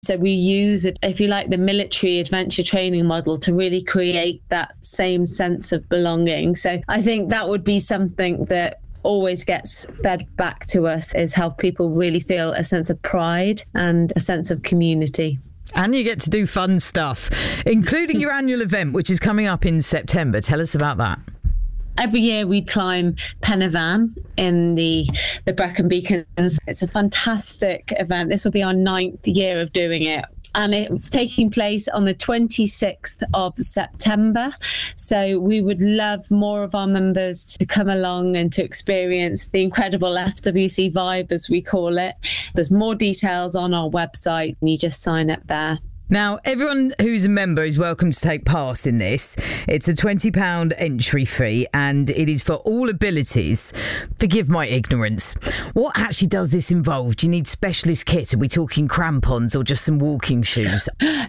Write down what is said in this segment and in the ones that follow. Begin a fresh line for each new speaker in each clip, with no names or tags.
So we use it, if you like, the military adventure training model to really create that same sense of belonging. So I think that would be something that always gets fed back to us, is how people really feel a sense of pride and a sense of community.
And you get to do fun stuff, including your annual event, which is coming up in September. Tell us about that.
Every year we climb Pen y Fan in the Brecon Beacons. It's a fantastic event. This will be our 9th year of doing it. And it's taking place on the 26th of September. So we would love more of our members to come along and to experience the incredible FWC vibe, as we call it. There's more details on our website, and you just sign up there.
Now, everyone who's a member is welcome to take part in this. It's a £20 entry fee, and it is for all abilities. Forgive my ignorance. What actually does this involve? Do you need specialist kit? Are we talking crampons or just some walking shoes?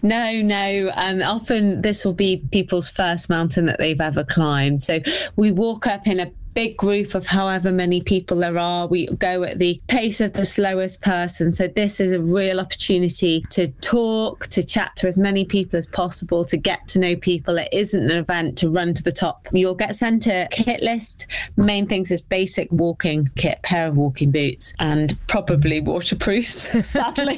No. Often this will be people's first mountain that they've ever climbed. So we walk up in a big group of however many people there are. We go at the pace of the slowest person. So this is a real opportunity to talk, to chat to as many people as possible, to get to know people. It isn't an event to run to the top. You'll get sent a kit list. The main things is basic walking kit, pair of walking boots, and probably waterproofs, sadly.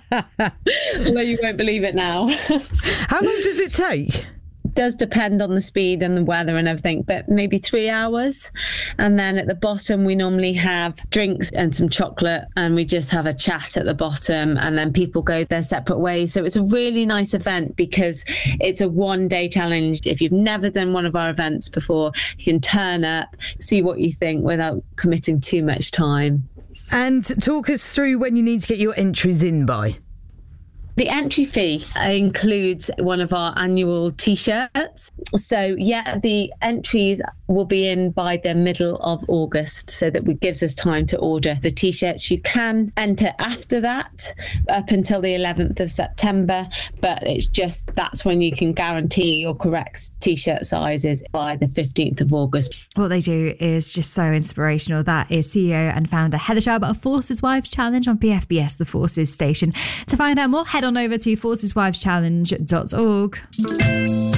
Although you won't believe it now.
How long does it take?
Does depend on the speed and the weather and everything, but maybe 3 hours. And then at the bottom we normally have drinks and some chocolate, and we just have a chat at the bottom, and then people go their separate ways. So it's a really nice event because it's a one-day challenge. If you've never done one of our events before, you can turn up, see what you think without committing too much time.
And talk us through when you need to get your entries in by.
The entry fee includes one of our annual T-shirts. So, the entries will be in by the middle of August, so that it gives us time to order the T-shirts. You can enter after that, up until the 11th of September, but it's just that's when you can guarantee your correct T-shirt sizes by the 15th of August.
What they do is just so inspirational. That is CEO and founder Heather Sharp of Forces Wives Challenge on BFBS, the Forces station. To find out more, head on over to forceswiveschallenge.org.